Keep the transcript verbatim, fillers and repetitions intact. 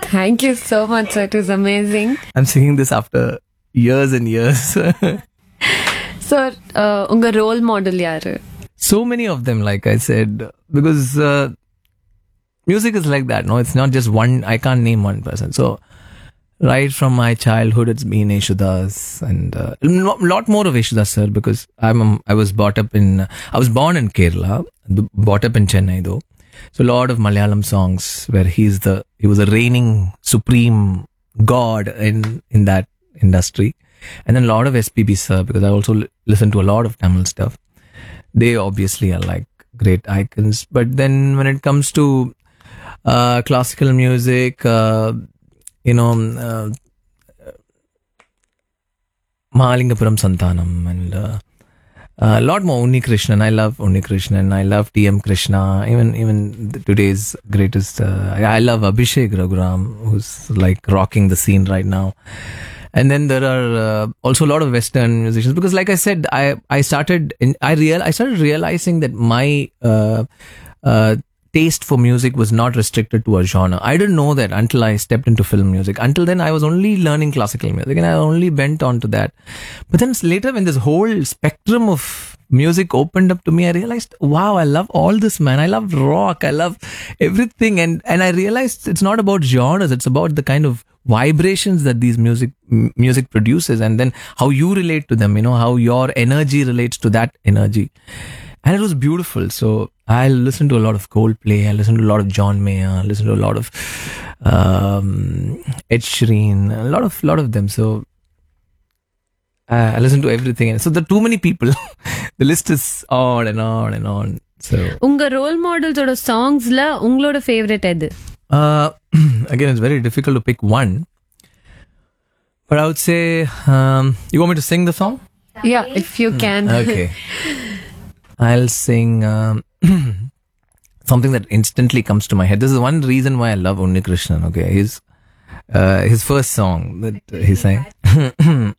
Thank you so much, sir. It was amazing. I'm singing this after years and years. Sir, uh, unga role model yaru? So many of them, like I said, because uh, music is like that, no? It's not just one, I can't name one person. So, right from my childhood, it's been Yeshudas and a uh, lot more of Yeshudas, sir, because I'm a, I was brought up in, I was born in Kerala, brought up in Chennai though. So, a lot of Malayalam songs where he's the, he was a reigning supreme god in, in that industry. And then a lot of S P B, sir, because I also listen to a lot of Tamil stuff. They obviously are like great icons. But then when it comes to uh, classical music, uh, you know, uh, Mahalingapuram Santanam and uh, a lot more Unni Krishnan. I love Unni Krishnan. I love T M Krishna. Even even today's greatest. Uh, I love Abhishek Raghuram, who's like rocking the scene right now. And then there are uh, also a lot of Western musicians, because like I said, I, I started, in, I real, I started realizing that my, uh, uh, taste for music was not restricted to a genre. I didn't know that until I stepped into film music. Until then, I was only learning classical music and I only went on to that. But then later, when this whole spectrum of music opened up to me, I realized, wow, I love all this, man. I love rock. I love everything. And, and I realized it's not about genres. It's about the kind of vibrations that these music m- music produces, and then how you relate to them, you know, how your energy relates to that energy. And it was beautiful. So I listened to a lot of Coldplay, I listened to a lot of John Mayer, I listened to a lot of um, Ed Sheeran, a lot of lot of them. So uh, I listened to everything. So there are too many people. The list is on and on and on. So unga role models oda songs la ungaloda favorite edu? Uh, again, it's very difficult to pick one. But I would say, um, you want me to sing the song? Yeah, if you can. Okay. I'll sing um, something that instantly comes to my head. This is one reason why I love Unni Krishnan. Okay, his uh, his first song that he sang.